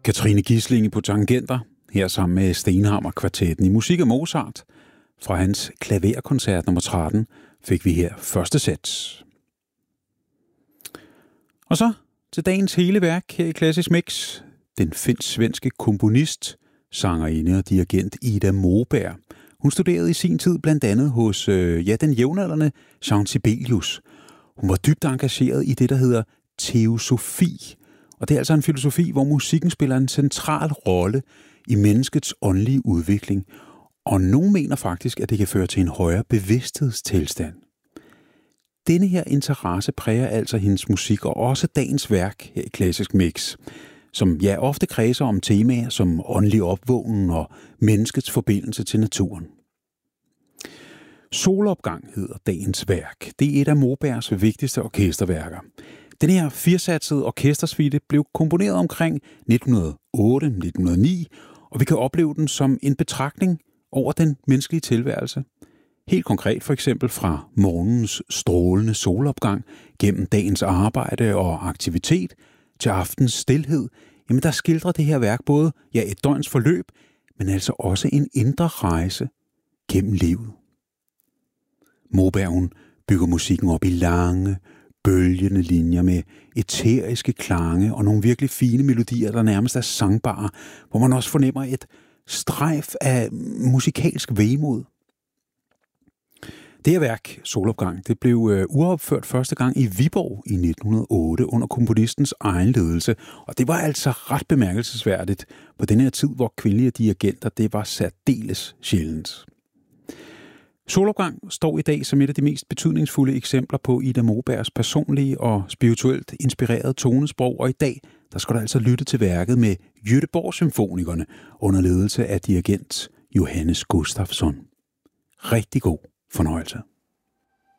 Katrine Gislinge på tangenter, her sammen med Stenhammer Kvartetten i musik af Mozart. Fra hans klaverkoncert nummer 13 fik vi her første sats. Og så til dagens hele værk her i Klassisk Mix. Den finsk-svenske komponist, sangerinde og dirigent Ida Moberg. Hun studerede i sin tid blandt andet hos den jævnaldrende Jean Sibelius. Hun var dybt engageret i det, der hedder teosofi. Og det er altså en filosofi, hvor musikken spiller en central rolle i menneskets åndelige udvikling. Og nogen mener faktisk, at det kan føre til en højere bevidsthedstilstand. Denne her interesse præger altså hendes musik og også dagens værk her i Klassisk Mix, som ofte kredser om temaer som åndelig opvågning og menneskets forbindelse til naturen. Solopgang hedder dagens værk. Det er et af Mobergs vigtigste orkesterværker. Den her firesatsede orkestersuite blev komponeret omkring 1908-1909, og vi kan opleve den som en betragtning over den menneskelige tilværelse. Helt konkret for eksempel fra morgens strålende solopgang, gennem dagens arbejde og aktivitet, til aftens stilhed, jamen der skildrer det her værk både et døgns forløb, men altså også en indre rejse gennem livet. Moberg, hun bygger musikken op i lange, bølgende linjer med æteriske klange og nogle virkelig fine melodier, der nærmest er sangbare, hvor man også fornemmer et strejf af musikalsk vemod. Det her værk, Solopgang, det blev uropført første gang i Viborg i 1908 under komponistens egen ledelse, og det var altså ret bemærkelsesværdigt på den her tid, hvor kvindelige dirigenter, det var særdeles sjældent. Solopgang står i dag som et af de mest betydningsfulde eksempler på Ida Mobergs personlige og spirituelt inspirerede tonesprog, og i dag der skal der altså lytte til værket med Göteborg Symfonikerne under ledelse af dirigent Johannes Gustafsson. Rigtig god fornøjelse.